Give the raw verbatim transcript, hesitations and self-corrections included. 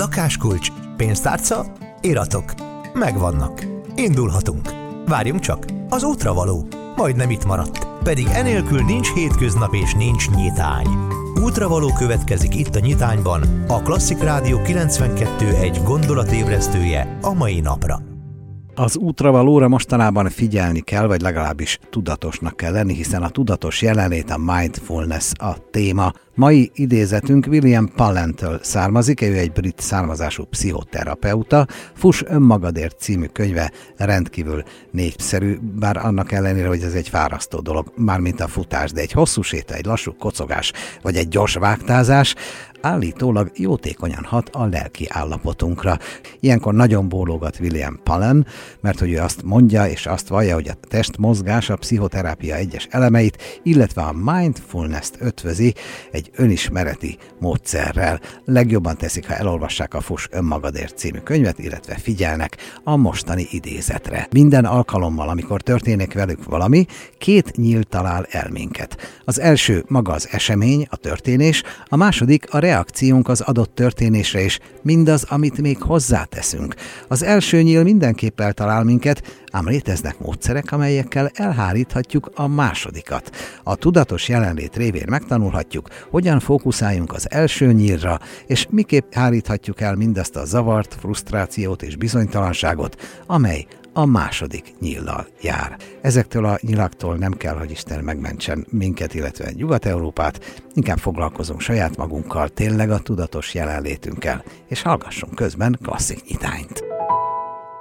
Lakáskulcs, pénztárca, iratok. Megvannak. Indulhatunk. Várjunk csak, az útra való. Majdnem itt maradt. Pedig enélkül nincs hétköznap és nincs nyitány. Útravaló következik itt a Nyitányban, a Klasszik Rádió kilencvenkettő egy gondolatébresztője a mai napra. Az útravalóra mostanában figyelni kell, vagy legalábbis tudatosnak kell lenni, hiszen a tudatos jelenlét, a mindfulness a téma. Mai idézetünk William Pallen-től származik, ő egy brit származású pszichoterapeuta. Fuss önmagadért című könyve rendkívül népszerű, bár annak ellenére, hogy ez egy fárasztó dolog, mármint a futás, de egy hosszú séta, egy lassú kocogás, vagy egy gyors vágtázás állítólag jótékonyan hat a lelki állapotunkra. Ilyenkor nagyon bólogat William Pallen, mert hogy ő azt mondja és azt vallja, hogy a testmozgás a pszichoterápia egyes elemeit, illetve a mindfulness-t ötvözi egy önismereti módszerrel. Legjobban teszik, ha elolvassák a Fuss önmagadért című könyvet, illetve figyelnek a mostani idézetre. Minden alkalommal, amikor történik velük valami, két nyíl talál el minket. Az első maga az esemény, a történés, a második a reakciónk az adott történésre, és mindaz, amit még hozzáteszünk. Az első nyíl mindenképp eltalál minket, ám léteznek módszerek, amelyekkel elháríthatjuk a másodikat. A tudatos jelenlét révén megtanulhatjuk, hogyan fókuszáljunk az első nyílra, és miképp háríthatjuk el mindazt a zavart, frusztrációt és bizonytalanságot, amely a második nyíllal jár. Ezektől a nyilaktól nem kell, hogy Isten megmentsen minket, illetve Nyugat-Európát, inkább foglalkozunk saját magunkkal, tényleg a tudatos jelenlétünkkel, és hallgassunk közben klasszik nyitányt.